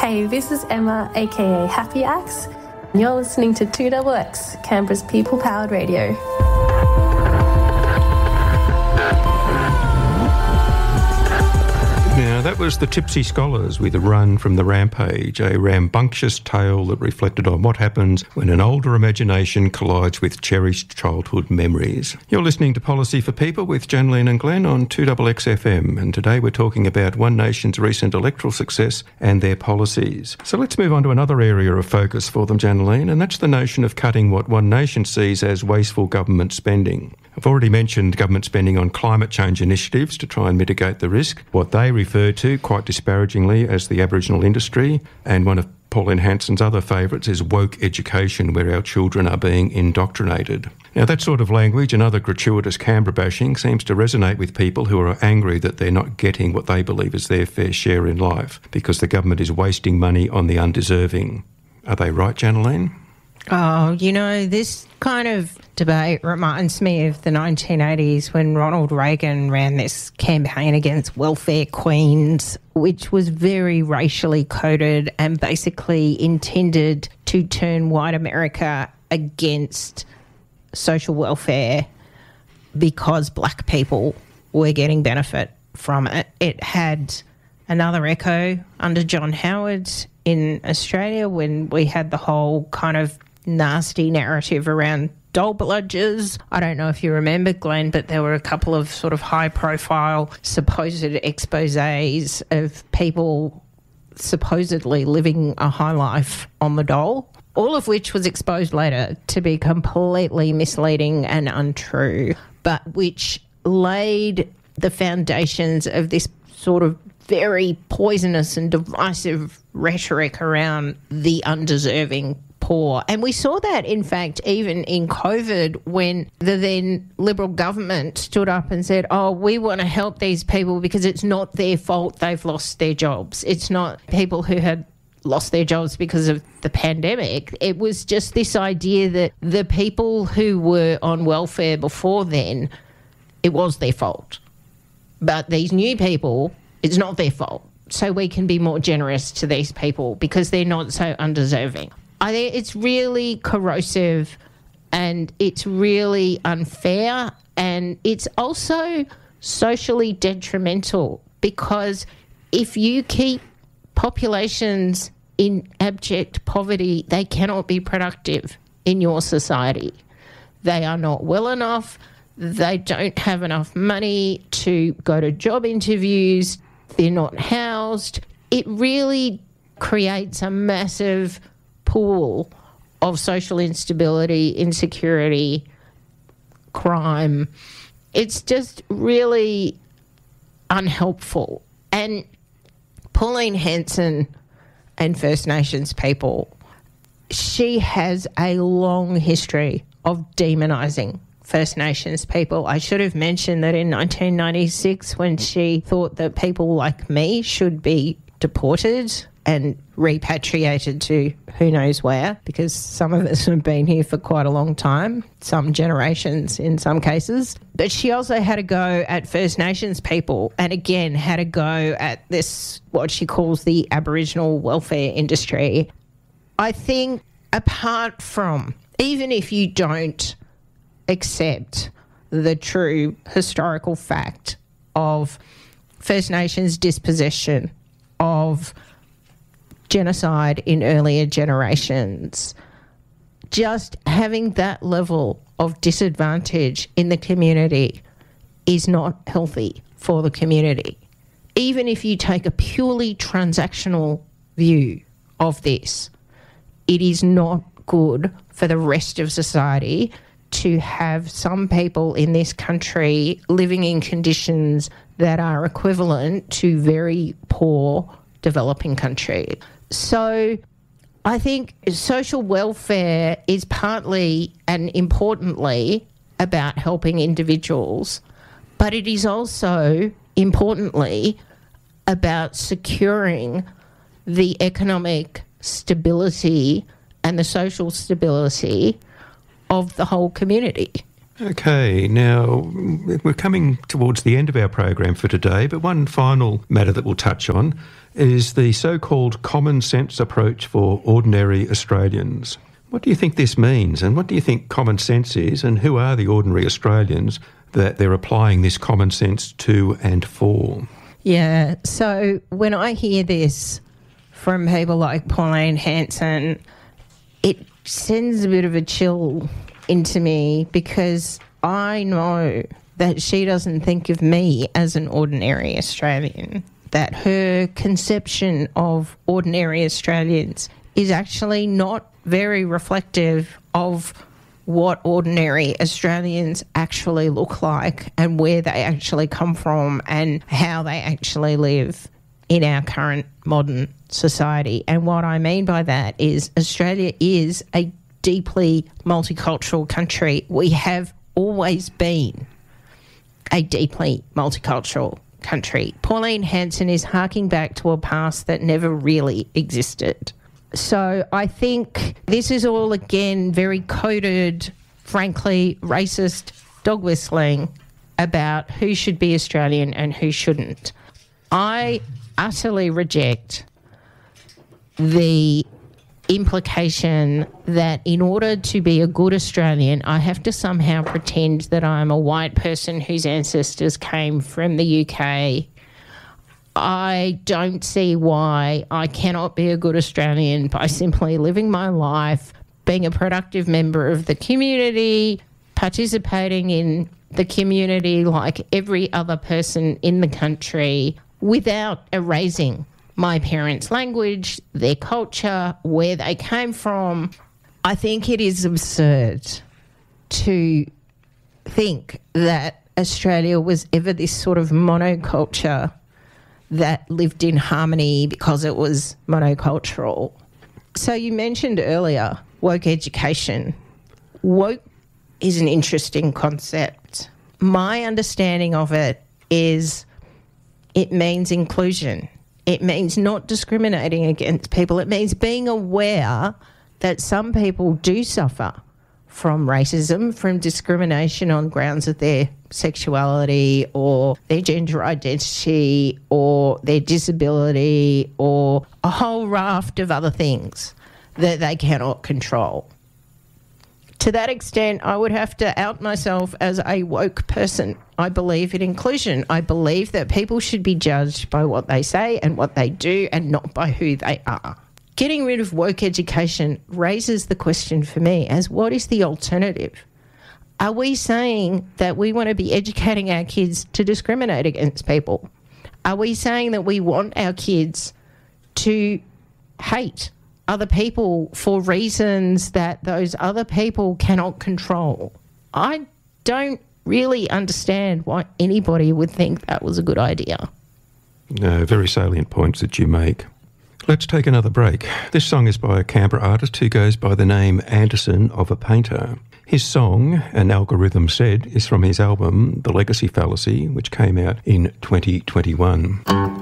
Hey, this is Emma, aka Happy Axe, and you're listening to 2XX, Canberra's people-powered radio. Now, that was the Tipsy Scholars with a run from the Rampage, a rambunctious tale that reflected on what happens when an older imagination collides with cherished childhood memories. You're listening to Policy for People with Janleen and Glenn on 2XXFM, and today we're talking about One Nation's recent electoral success and their policies. So let's move on to another area of focus for them, Janleen, and that's the notion of cutting what One Nation sees as wasteful government spending. I've already mentioned government spending on climate change initiatives to try and mitigate the risk, what they refer to quite disparagingly as the Aboriginal industry, and one of Pauline Hanson's other favourites is woke education, where our children are being indoctrinated. Now, that sort of language and other gratuitous Canberra bashing seems to resonate with people who are angry that they're not getting what they believe is their fair share in life because the government is wasting money on the undeserving. Are they right, Janleen? Oh, you know, this kind of debate reminds me of the 1980s when Ronald Reagan ran this campaign against welfare queens, which was very racially coded and basically intended to turn white America against social welfare because black people were getting benefit from it. It had another echo under John Howard in Australia when we had the whole kind of nasty narrative around dole bludgers. I don't know if you remember, Glenn, but there were a couple of sort of high-profile supposed exposés of people supposedly living a high life on the dole, all of which was exposed later to be completely misleading and untrue, but which laid the foundations of this sort of very poisonous and divisive rhetoric around the undeserving poor. And we saw that, in fact, even in COVID when the then Liberal government stood up and said, oh, we want to help these people because it's not their fault they've lost their jobs. It's not people who had lost their jobs because of the pandemic. It was just this idea that the people who were on welfare before then, it was their fault. But these new people, it's not their fault. So we can be more generous to these people because they're not so undeserving. I think it's really corrosive and it's really unfair, and it's also socially detrimental because if you keep populations in abject poverty, they cannot be productive in your society. They are not well enough. They don't have enough money to go to job interviews. They're not housed. It really creates a massive pool of social instability, insecurity, crime. It's just really unhelpful. And Pauline Hanson and First Nations people, she has a long history of demonising First Nations people. I should have mentioned that in 1996, when she thought that people like me should be deported and repatriated to who knows where, because some of us have been here for quite a long time, some generations in some cases. But she also had a go at First Nations people, and again had a go at this, what she calls the Aboriginal welfare industry. I think apart from, even if you don't accept the true historical fact of First Nations dispossession, of genocide in earlier generations, just having that level of disadvantage in the community is not healthy for the community. Even if you take a purely transactional view of this, it is not good for the rest of society to have some people in this country living in conditions that are equivalent to very poor developing country. So I think social welfare is partly and importantly about helping individuals, but it is also importantly about securing the economic stability and the social stability of the whole community. Okay, now we're coming towards the end of our program for today, but one final matter that we'll touch on is the so-called common sense approach for ordinary Australians. What do you think this means, and what do you think common sense is, and who are the ordinary Australians that they're applying this common sense to and for? Yeah, so when I hear this from people like Pauline Hanson, it sends a bit of a chill into me, because I know that she doesn't think of me as an ordinary Australian, that her conception of ordinary Australians is actually not very reflective of what ordinary Australians actually look like and where they actually come from and how they actually live in our current modern society. And what I mean by that is Australia is a deeply multicultural country. We have always been a deeply multicultural country. Pauline Hanson is harking back to a past that never really existed. So I think this is all, again, very coded, frankly, racist dog whistling about who should be Australian and who shouldn't. I utterly reject the implication that in order to be a good Australian, I have to somehow pretend that I'm a white person whose ancestors came from the UK. I don't see why I cannot be a good Australian by simply living my life, being a productive member of the community, participating in the community like every other person in the country, without erasing my parents' language, their culture, where they came from. I think it is absurd to think that Australia was ever this sort of monoculture that lived in harmony because it was monocultural. So you mentioned earlier woke education. Woke is an interesting concept. My understanding of it is it means inclusion. It means not discriminating against people. It means being aware that some people do suffer from racism, from discrimination on grounds of their sexuality or their gender identity or their disability or a whole raft of other things that they cannot control. To that extent, I would have to out myself as a woke person. I believe in inclusion. I believe that people should be judged by what they say and what they do and not by who they are. Getting rid of woke education raises the question for me as what is the alternative? Are we saying that we want to be educating our kids to discriminate against people? Are we saying that we want our kids to hate other people for reasons that those other people cannot control? I don't really understand why anybody would think that was a good idea. No, very salient points that you make. Let's take another break. This song is by a Canberra artist who goes by the name Anderson of a Painter. His song, An Algorithm Said, is from his album The Legacy Fallacy, which came out in 2021.